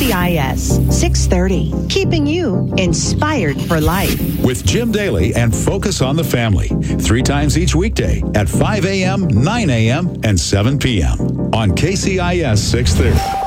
KCIS 630, keeping you inspired for life. With Jim Daly and Focus on the Family, 3 times each weekday at 5 a.m., 9 a.m., and 7 p.m. on KCIS 630.